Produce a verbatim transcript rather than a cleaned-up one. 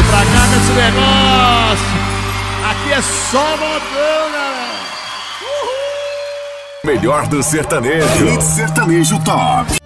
pra cá com esse negócio. Aqui é só modão, galera. Melhor do sertanejo. Hit Sertanejo Top.